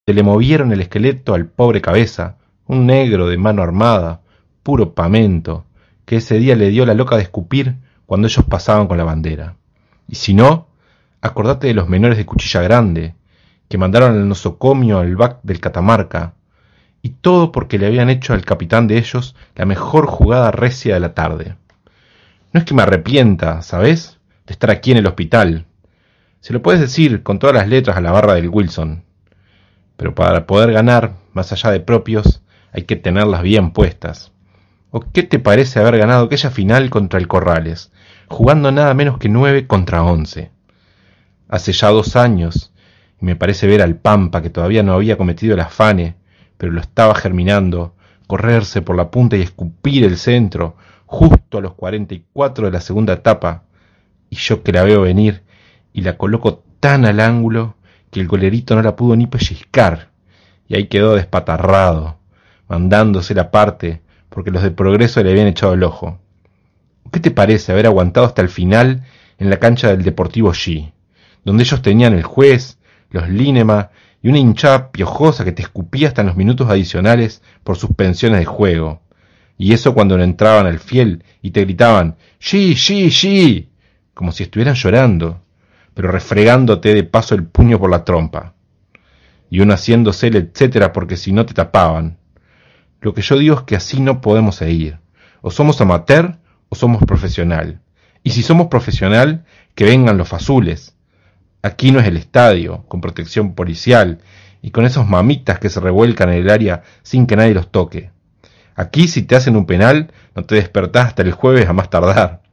Se le movieron el esqueleto al pobre Cabeza, un negro de mano armada, puro pamento, que ese día le dio la loca de escupir cuando ellos pasaban con la bandera. Y si no, acordate de los menores de Cuchilla Grande, que mandaron al nosocomio al back del Catamarca, y todo porque le habían hecho al capitán de ellos la mejor jugada recia de la tarde. No es que me arrepienta, ¿sabes?, de estar aquí en el hospital. Se lo puedes decir con todas las letras a la barra del Wilson. Pero para poder ganar, más allá de propios, hay que tenerlas bien puestas. ¿O qué te parece haber ganado aquella final contra el Corrales, jugando nada menos que 9 contra 11? Hace ya 2 años, y me parece ver al Pampa, que todavía no había cometido el afane, pero lo estaba germinando, correrse por la punta y escupir el centro, justo a los 44 de la segunda etapa, y yo que la veo venir, y la coloco tan al ángulo, que el golerito no la pudo ni pellizcar, y ahí quedó despatarrado, mandándose la parte, porque los de Progreso le habían echado el ojo. ¿Qué te parece haber aguantado hasta el final en la cancha del Deportivo G, donde ellos tenían el juez, los Linema y una hinchada piojosa que te escupía hasta en los minutos adicionales por suspensiones de juego? Y eso cuando no entraban al fiel y te gritaban ¡G, G, G!, como si estuvieran llorando, pero refregándote de paso el puño por la trompa. Y uno haciéndose el etcétera porque si no te tapaban. Lo que yo digo es que así no podemos seguir. O somos amateur o somos profesional. Y si somos profesional, que vengan los fazules. Aquí no es el estadio, con protección policial, y con esos mamitas que se revuelcan en el área sin que nadie los toque. Aquí si te hacen un penal, no te despertás hasta el jueves a más tardar.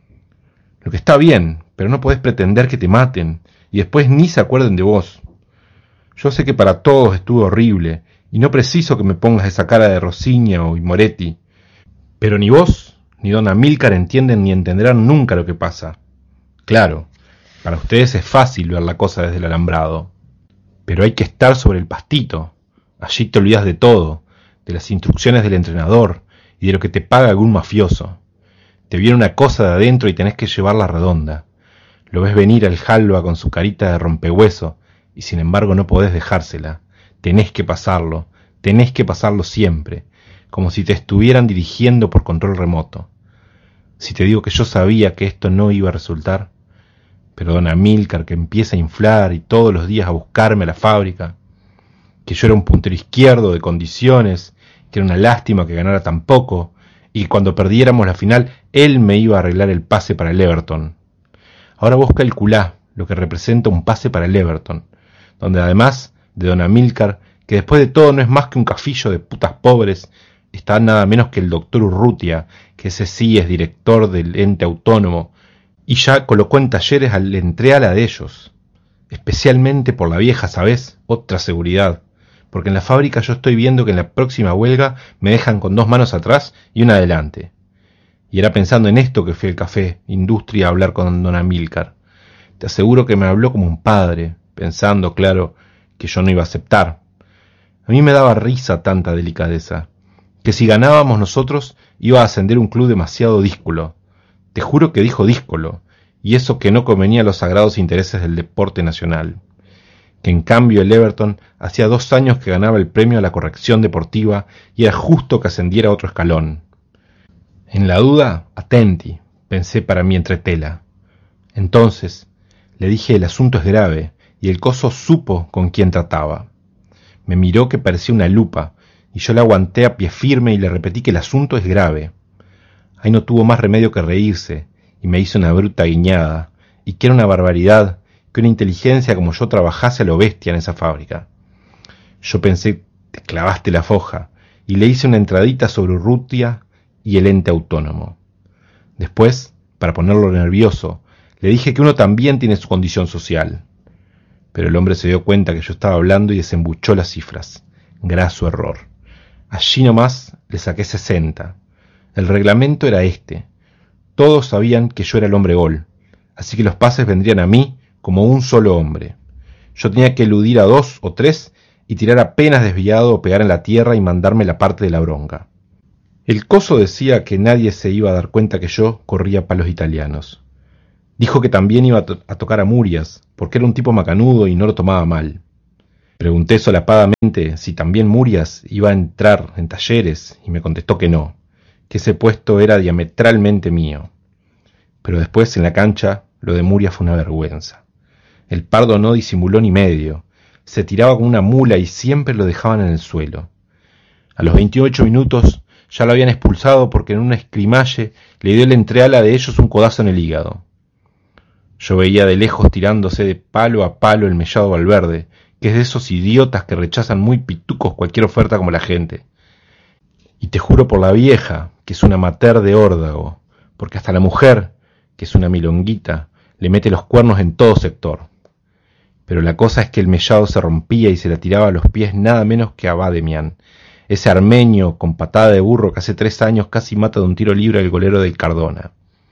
Lo que está bien, pero no podés pretender que te maten, y después ni se acuerden de vos. Yo sé que para todos estuvo horrible, y no preciso que me pongas esa cara de Rosiño y Moretti, pero ni vos ni don Amílcar entienden ni entenderán nunca lo que pasa. Claro, para ustedes es fácil ver la cosa desde el alambrado, pero hay que estar sobre el pastito. Allí te olvidas de todo, de las instrucciones del entrenador y de lo que te paga algún mafioso. Te viene una cosa de adentro y tenés que llevarla redonda. Lo ves venir al Jalba con su carita de rompehueso y sin embargo no podés dejársela. Tenés que pasarlo siempre, como si te estuvieran dirigiendo por control remoto. Si te digo que yo sabía que esto no iba a resultar, pero don Amílcar que empieza a inflar y todos los días a buscarme a la fábrica, que yo era un puntero izquierdo de condiciones, que era una lástima que ganara tan poco, y que cuando perdiéramos la final él me iba a arreglar el pase para el Everton. Ahora vos calculá lo que representa un pase para el Everton, donde además de don Amílcar, que después de todo no es más que un cafillo de putas pobres, está nada menos que el doctor Urrutia, que ese sí es director del ente autónomo, y ya colocó en talleres al entreala de ellos, especialmente por la vieja, ¿sabés? Otra seguridad, porque en la fábrica yo estoy viendo que en la próxima huelga me dejan con 2 manos atrás y una adelante. Y era pensando en esto que fui al café Industria a hablar con don Amílcar. Te aseguro que me habló como un padre, pensando, claro, que yo no iba a aceptar. A mí me daba risa tanta delicadeza, que si ganábamos nosotros iba a ascender un club demasiado díscolo. Te juro que dijo díscolo, y eso que no convenía a los sagrados intereses del deporte nacional. Que en cambio el Everton hacía 2 años que ganaba el premio a la corrección deportiva y era justo que ascendiera a otro escalón. En la duda, atenti, pensé para mi entretela. Entonces, le dije el asunto es grave, y el coso supo con quién trataba. Me miró que parecía una lupa, y yo le aguanté a pie firme y le repetí que el asunto es grave. Ahí no tuvo más remedio que reírse, y me hizo una bruta guiñada, y que era una barbaridad que una inteligencia como yo trabajase a lo bestia en esa fábrica. Yo pensé, te clavaste la foja, y le hice una entradita sobre Urrutia y el ente autónomo. Después, para ponerlo nervioso, le dije que uno también tiene su condición social. Pero el hombre se dio cuenta que yo estaba hablando y desembuchó las cifras. Graso error. Allí nomás le saqué 60. El reglamento era este. Todos sabían que yo era el hombre gol, así que los pases vendrían a mí como un solo hombre. Yo tenía que eludir a 2 o 3 y tirar apenas desviado o pegar en la tierra y mandarme la parte de la bronca. El coso decía que nadie se iba a dar cuenta que yo corría palos italianos. Dijo que también iba a tocar a Murias, porque era un tipo macanudo y no lo tomaba mal. Pregunté solapadamente si también Murias iba a entrar en Talleres y me contestó que no, que ese puesto era diametralmente mío. Pero después en la cancha lo de Murias fue una vergüenza. El Pardo no disimuló ni medio, se tiraba como una mula y siempre lo dejaban en el suelo. A los 28 minutos ya lo habían expulsado porque en un escrimalle le dio el entreala de ellos un codazo en el hígado. Yo veía de lejos tirándose de palo a palo el Mellado Valverde, que es de esos idiotas que rechazan muy pitucos cualquier oferta como la gente. Y te juro por la vieja, que es una amateur de órdago, porque hasta la mujer, que es una milonguita, le mete los cuernos en todo sector. Pero la cosa es que el Mellado se rompía y se la tiraba a los pies nada menos que a Bademian, ese armenio con patada de burro que hace 3 años casi mata de un tiro libre al golero del Cardona.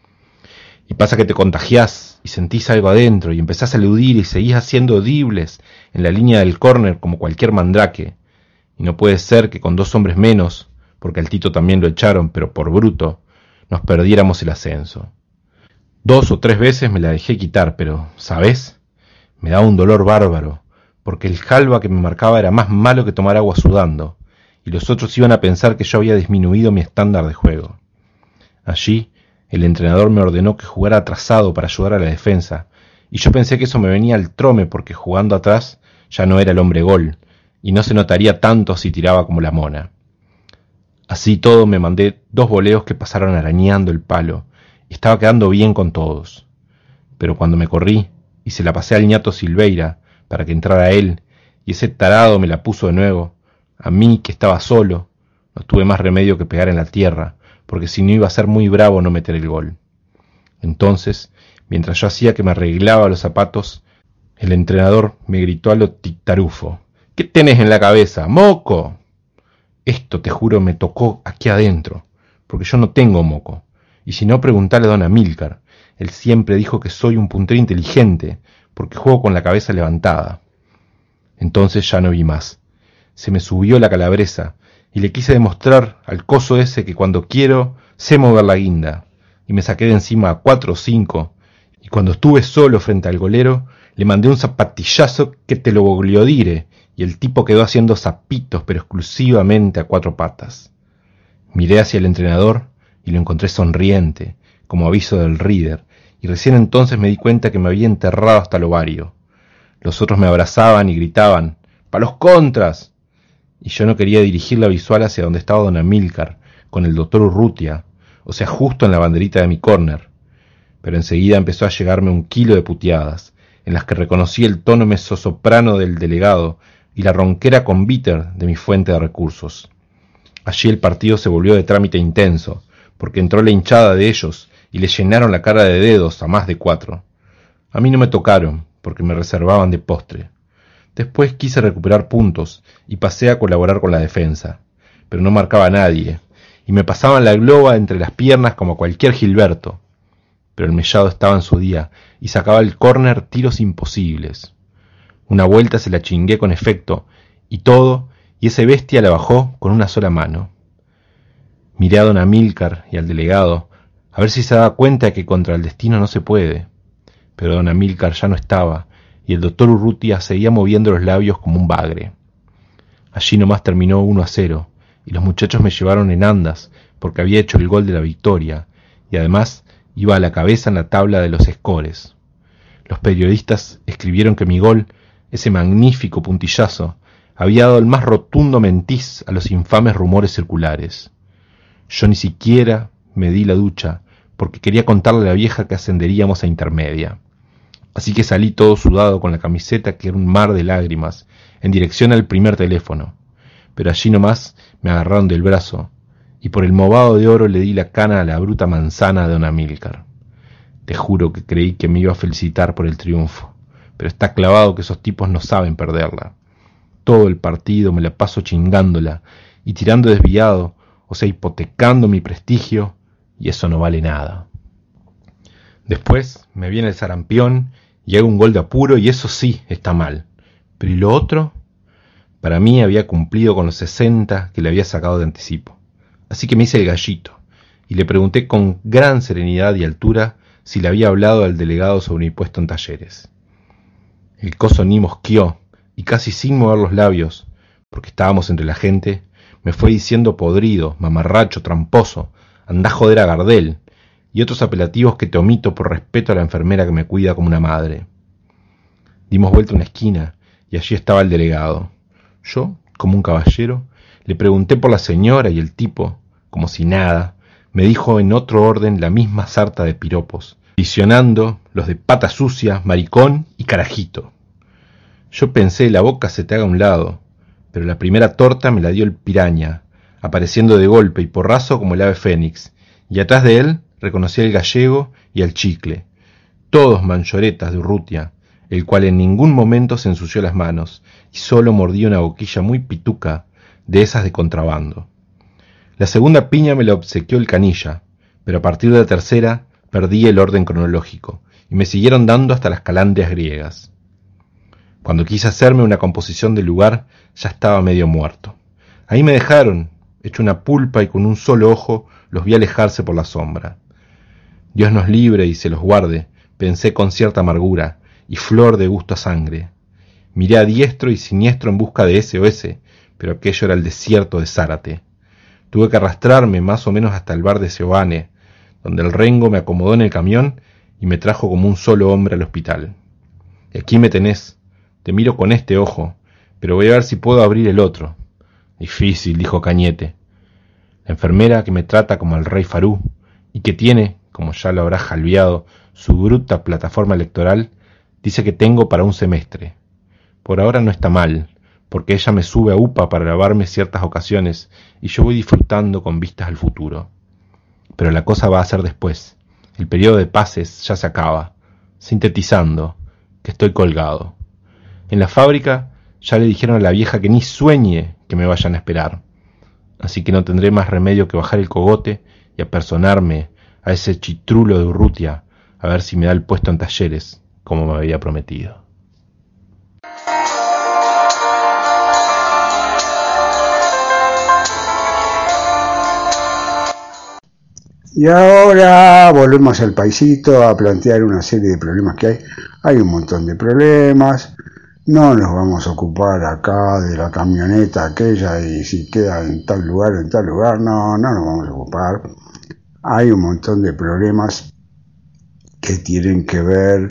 Y pasa que te contagiás y sentís algo adentro y empezás a eludir y seguís haciendo dribles en la línea del córner como cualquier mandrake. Y no puede ser que con 2 hombres menos, porque al Tito también lo echaron, pero por bruto, nos perdiéramos el ascenso. 2 o 3 veces me la dejé quitar, pero, ¿sabés? Me daba un dolor bárbaro, porque el jalba que me marcaba era más malo que tomar agua sudando, y los otros iban a pensar que yo había disminuido mi estándar de juego. Allí, el entrenador me ordenó que jugara atrasado para ayudar a la defensa, y yo pensé que eso me venía al trome porque jugando atrás ya no era el hombre gol, y no se notaría tanto si tiraba como la mona. Así todo me mandé 2 voleos que pasaron arañando el palo, y estaba quedando bien con todos. Pero cuando me corrí, y se la pasé al ñato Silveira para que entrara él, y ese tarado me la puso de nuevo, a mí que estaba solo, no tuve más remedio que pegar en la tierra, porque si no iba a ser muy bravo no meter el gol. Entonces, mientras yo hacía que me arreglaba los zapatos, el entrenador me gritó a lo titarufo: ¿Qué tenés en la cabeza, moco? Esto, te juro, me tocó aquí adentro, porque yo no tengo moco, y si no, preguntale a don Amílcar. Él siempre dijo que soy un puntero inteligente, porque juego con la cabeza levantada. Entonces ya no vi más. Se me subió la calabresa, y le quise demostrar al coso ese que cuando quiero sé mover la guinda, y me saqué de encima a 4 o 5, y cuando estuve solo frente al golero, le mandé un zapatillazo que te lo bogliodire, y el tipo quedó haciendo zapitos, pero exclusivamente a 4 patas. Miré hacia el entrenador y lo encontré sonriente, como aviso del Reader, y recién entonces me di cuenta que me había enterrado hasta el ovario. Los otros me abrazaban y gritaban: ¡Pa los contras! Y yo no quería dirigir la visual hacia donde estaba don Amílcar, con el doctor Urrutia, o sea, justo en la banderita de mi córner. Pero enseguida empezó a llegarme 1 kilo de puteadas, en las que reconocí el tono mezzosoprano del delegado y la ronquera con bitter de mi fuente de recursos. Allí el partido se volvió de trámite intenso, porque entró la hinchada de ellos y le llenaron la cara de dedos a más de 4. A mí no me tocaron, porque me reservaban de postre. Después quise recuperar puntos y pasé a colaborar con la defensa, pero no marcaba a nadie, y me pasaban la globa entre las piernas como cualquier Gilberto. Pero el Mellado estaba en su día y sacaba al córner tiros imposibles. Una vuelta se la chingué con efecto, y ese bestia la bajó con una sola mano. Miré a don Amílcar y al delegado, a ver si se daba cuenta de que contra el destino no se puede. Pero don Amílcar ya no estaba, y el doctor Urrutia seguía moviendo los labios como un bagre. Allí nomás terminó 1-0, y los muchachos me llevaron en andas, porque había hecho el gol de la victoria, y además iba a la cabeza en la tabla de los scores. Los periodistas escribieron que mi gol, ese magnífico puntillazo, había dado el más rotundo mentiz a los infames rumores circulares. Yo ni siquiera me di la ducha, porque quería contarle a la vieja que ascenderíamos a intermedia. Así que salí todo sudado con la camiseta que era un mar de lágrimas, en dirección al primer teléfono. Pero allí nomás me agarraron del brazo, y por el movado de oro le di la cana a la bruta manzana de don Amílcar. Te juro que creí que me iba a felicitar por el triunfo, pero está clavado que esos tipos no saben perderla. Todo el partido me la paso chingándola y tirando desviado, o sea, hipotecando mi prestigio, y eso no vale nada. Después me viene el sarampión y hago un gol de apuro, y eso sí está mal. Pero ¿y lo otro? Para mí había cumplido con los 60 que le había sacado de anticipo. Así que me hice el gallito y le pregunté con gran serenidad y altura si le había hablado al delegado sobre mi puesto en Talleres. El coso ni mosqueó y casi sin mover los labios, porque estábamos entre la gente, me fue diciendo podrido, mamarracho, tramposo, andá a joder a Gardel, y otros apelativos que te omito por respeto a la enfermera que me cuida como una madre. Dimos vuelta a una esquina, y allí estaba el delegado. Yo, como un caballero, le pregunté por la señora y el tipo, como si nada, me dijo en otro orden la misma sarta de piropos, adicionando los de pata sucia, maricón y carajito. Yo pensé, la boca se te haga a un lado, pero la primera torta me la dio el piraña, apareciendo de golpe y porrazo como el ave fénix, y atrás de él reconocí al gallego y al chicle, todos manchoretas de Urrutia, el cual en ningún momento se ensució las manos, y solo mordía una boquilla muy pituca, de esas de contrabando. La segunda piña me la obsequió el canilla, pero a partir de la tercera perdí el orden cronológico, y me siguieron dando hasta las calandrias griegas. Cuando quise hacerme una composición del lugar, ya estaba medio muerto. Ahí me dejaron, hecho una pulpa, y con un solo ojo los vi alejarse por la sombra. Dios nos libre y se los guarde, pensé con cierta amargura, y flor de gusto a sangre. Miré a diestro y siniestro en busca de ese o ese, pero aquello era el desierto de Zárate. Tuve que arrastrarme más o menos hasta el bar de Seoane, donde el rengo me acomodó en el camión y me trajo como un solo hombre al hospital. Y aquí me tenés, te miro con este ojo, pero voy a ver si puedo abrir el otro. Difícil, dijo Cañete. La enfermera que me trata como al rey Farú, y que tiene, como ya lo habrá jalviado, su bruta plataforma electoral, dice que tengo para un semestre. Por ahora no está mal, porque ella me sube a UPA para lavarme ciertas ocasiones, y yo voy disfrutando con vistas al futuro. Pero la cosa va a ser después. El periodo de pases ya se acaba. Sintetizando, que estoy colgado. En la fábrica ya le dijeron a la vieja que ni sueñe que me vayan a esperar. Así que no tendré más remedio que bajar el cogote y apersonarme a ese chitrulo de Urrutia a ver si me da el puesto en Talleres, como me había prometido. Y ahora volvemos al paisito a plantear una serie de problemas que hay. Hay un montón de problemas. No nos vamos a ocupar acá de la camioneta aquella y si queda en tal lugar o en tal lugar. No nos vamos a ocupar. Hay un montón de problemas que tienen que ver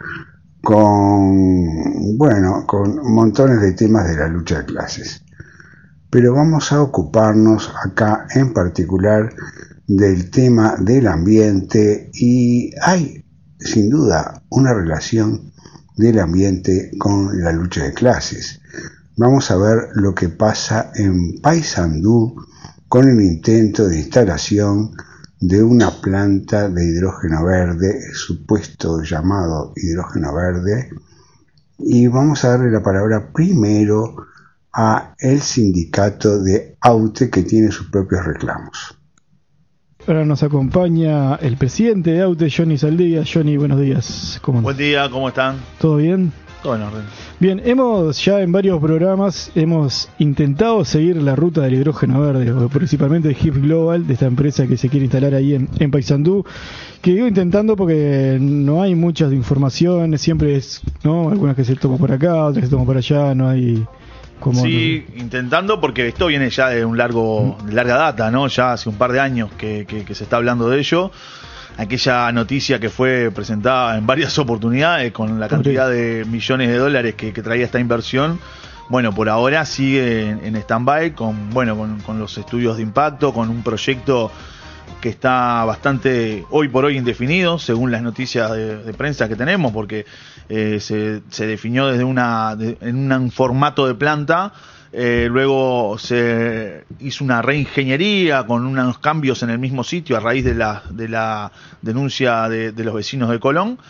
con montones de temas de la lucha de clases. Pero vamos a ocuparnos acá en particular del tema del ambiente, y hay sin duda una relación del ambiente con la lucha de clases. Vamos a ver lo que pasa en Paysandú con el intento de instalación de una planta de hidrógeno verde, el supuesto llamado hidrógeno verde, y vamos a darle la palabra primero a el sindicato de AUTE, que tiene sus propios reclamos. Ahora nos acompaña el presidente de AUTE, Johnny Saldivia. Johnny, buenos días. Buen día, ¿cómo están? ¿Todo bien? Todo en orden. Bien, hemos ya en varios programas hemos intentado seguir la ruta del hidrógeno verde, principalmente de HIP Global, de esta empresa que se quiere instalar ahí en Paysandú, que digo intentando porque no hay muchas informaciones, siempre es, ¿no? Algunas que se toman por acá, otras que se toman por allá, no hay... Sí, intentando, porque esto viene ya de larga data, ¿no? Ya hace un par de años que se está hablando de ello. Aquella noticia que fue presentada en varias oportunidades con la cantidad de millones de dólares que traía esta inversión, bueno, por ahora sigue en stand-by con los estudios de impacto, con un proyecto que está bastante hoy por hoy indefinido, según las noticias de prensa que tenemos, porque se definió desde en un formato de planta, luego se hizo una reingeniería con unos cambios en el mismo sitio a raíz de la denuncia de los vecinos de Colón.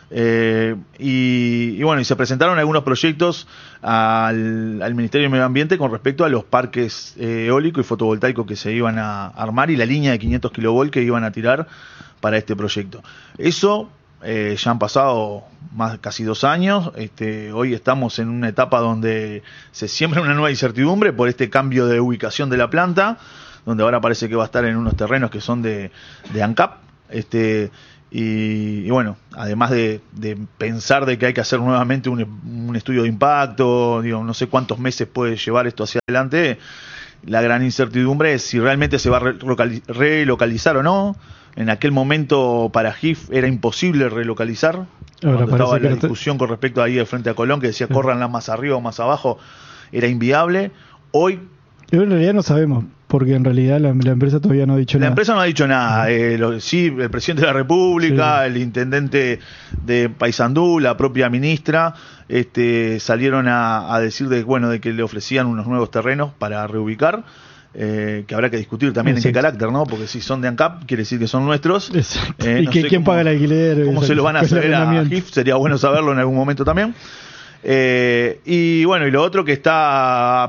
Y se presentaron algunos proyectos al Ministerio de Medio Ambiente con respecto a los parques eólico y fotovoltaico que se iban a armar y la línea de 500 kilovolt que iban a tirar para este proyecto. Eso ya han pasado casi 2 años. Hoy estamos en una etapa donde se siembra una nueva incertidumbre por este cambio de ubicación de la planta, donde ahora parece que va a estar en unos terrenos que son de ANCAP. Y bueno, además de pensar de que hay que hacer nuevamente un estudio de impacto, digo, no sé cuántos meses puede llevar esto hacia adelante, la gran incertidumbre es si realmente se va a relocalizar o no. En aquel momento para GIF era imposible relocalizar. Cuando estaba la discusión con respecto ahí de frente a Colón, que decía córranla más arriba o más abajo, era inviable. Hoy... Pero en realidad no sabemos, porque en realidad la empresa todavía no ha dicho nada. La empresa no ha dicho nada. Sí, el presidente de la República, el intendente de Paysandú, la propia ministra, salieron a decir de que le ofrecían unos nuevos terrenos para reubicar. Que habrá que discutir también en qué carácter, ¿no? Porque si son de ANCAP, quiere decir que son nuestros. ¿Y no quién paga el alquiler? ¿Cómo se lo van a hacer a GIF? Sería bueno saberlo en algún momento también. Y bueno, y lo otro que está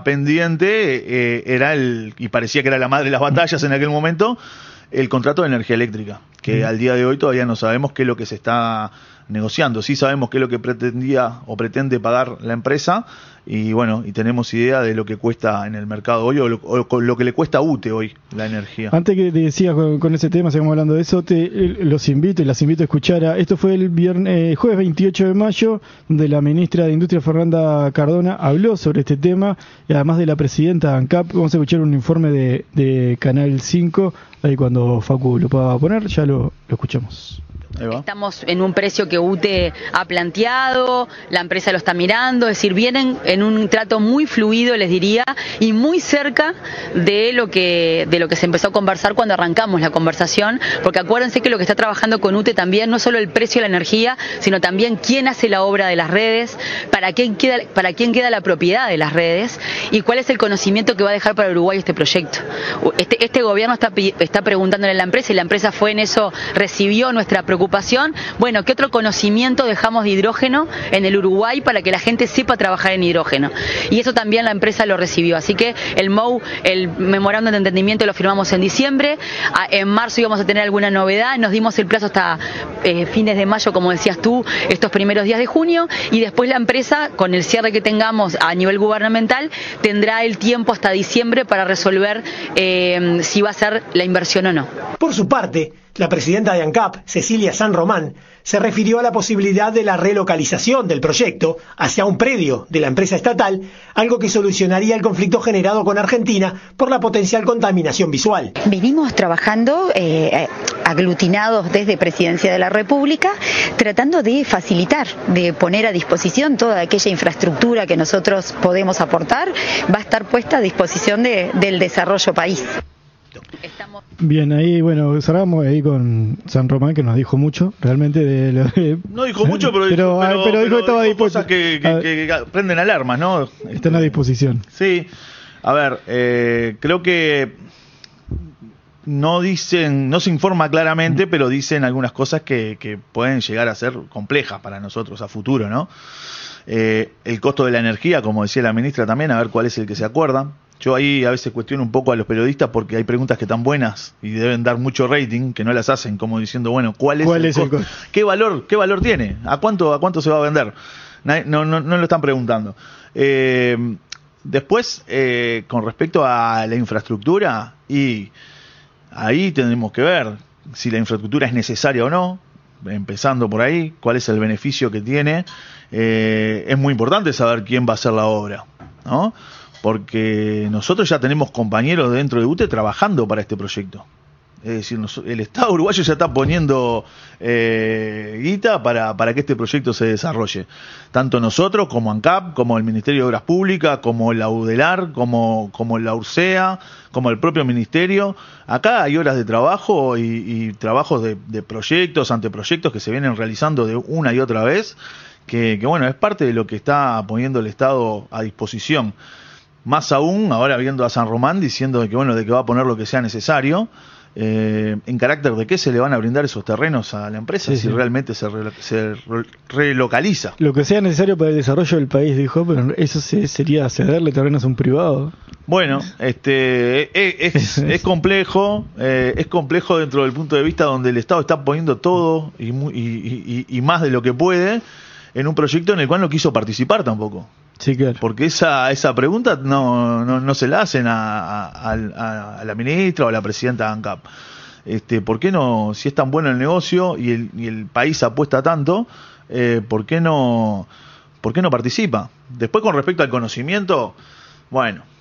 pendiente era y parecía que era la madre de las batallas en aquel momento, el contrato de energía eléctrica, que al día de hoy todavía no sabemos qué es lo que se está negociando. Sí sabemos qué es lo que pretendía o pretende pagar la empresa, y bueno, y tenemos idea de lo que cuesta en el mercado hoy o lo que le cuesta a UTE hoy la energía. Antes que te decía con ese tema, seguimos hablando de eso, las invito a escuchar esto fue el jueves 28 de mayo, donde la ministra de Industria Fernanda Cardona habló sobre este tema, y además de la presidenta de ANCAP. Vamos a escuchar un informe de Canal 5, ahí cuando Facu lo pueda poner, ya lo escuchamos. Estamos en un precio que UTE ha planteado, la empresa lo está mirando, es decir, vienen en un trato muy fluido, les diría, y muy cerca de lo que se empezó a conversar cuando arrancamos la conversación, porque acuérdense que lo que está trabajando con UTE también no solo el precio de la energía, sino también quién hace la obra de las redes, para quién queda la propiedad de las redes y cuál es el conocimiento que va a dejar para Uruguay este proyecto. Este gobierno está preguntándole a la empresa, y la empresa fue en eso, recibió nuestra preocupación. Bueno, ¿qué otro conocimiento dejamos de hidrógeno en el Uruguay para que la gente sepa trabajar en hidrógeno? Y eso también la empresa lo recibió. Así que el MOU, el memorándum de entendimiento, lo firmamos en diciembre. En marzo íbamos a tener alguna novedad. Nos dimos el plazo hasta fines de mayo, como decías tú, estos primeros días de junio. Y después la empresa, con el cierre que tengamos a nivel gubernamental, tendrá el tiempo hasta diciembre para resolver si va a ser la inversión o no. Por su parte, la presidenta de ANCAP, Cecilia San Román, se refirió a la posibilidad de la relocalización del proyecto hacia un predio de la empresa estatal, algo que solucionaría el conflicto generado con Argentina por la potencial contaminación visual. Venimos trabajando aglutinados desde Presidencia de la República, tratando de facilitar, de poner a disposición toda aquella infraestructura que nosotros podemos aportar, va a estar puesta a disposición del desarrollo país. Bien, ahí bueno, cerramos ahí con San Román, que nos dijo mucho, realmente no dijo mucho, pero dijo que estaba dispuesto. Cosas que prenden alarmas, ¿no? Están a disposición. Sí, a ver, creo que no se informa claramente, pero dicen algunas cosas que pueden llegar a ser complejas para nosotros a futuro, ¿no? El costo de la energía, como decía la ministra también, a ver cuál es el que se acuerda. Yo ahí a veces cuestiono un poco a los periodistas porque hay preguntas que están buenas y deben dar mucho rating, que no las hacen, como diciendo, bueno, ¿cuál es el costo? ¿Qué valor tiene? ¿A cuánto se va a vender? No lo están preguntando. Después, con respecto a la infraestructura, y ahí tendremos que ver si la infraestructura es necesaria o no, empezando por ahí, cuál es el beneficio que tiene. Es muy importante saber quién va a hacer la obra, ¿no? Porque nosotros ya tenemos compañeros dentro de UTE trabajando para este proyecto. Es decir, el Estado uruguayo ya está poniendo guita para que este proyecto se desarrolle. Tanto nosotros, como ANCAP, como el Ministerio de Obras Públicas, como la UDELAR, como la URSEA, como el propio Ministerio. Acá hay horas de trabajo y trabajos de proyectos, anteproyectos que se vienen realizando de una y otra vez, que bueno, es parte de lo que está poniendo el Estado a disposición. Más aún, ahora viendo a San Román diciendo de que va a poner lo que sea necesario, en carácter de qué se le van a brindar esos terrenos a la empresa, si realmente se relocaliza. Lo que sea necesario para el desarrollo del país, dijo, pero eso sería cederle terrenos a un privado. Bueno, es complejo dentro del punto de vista donde el Estado está poniendo todo y más de lo que puede en un proyecto en el cual no quiso participar tampoco. Sí, claro. Porque esa pregunta no se la hacen a la ministra o a la presidenta de ANCAP. ¿por qué no, si es tan bueno el negocio y el país apuesta tanto, ¿por qué no participa? Después, con respecto al conocimiento, bueno,